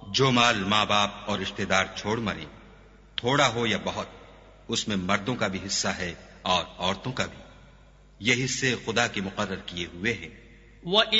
जो माल माँ बाप और रिश्तेदार छोड़ मरे, थोड़ा हो या बहुत, उसमें मर्दों का भी हिस्सा है और औरतों का भी। ये हिस्से खुदा के मुकर्रर किए हुए हैं।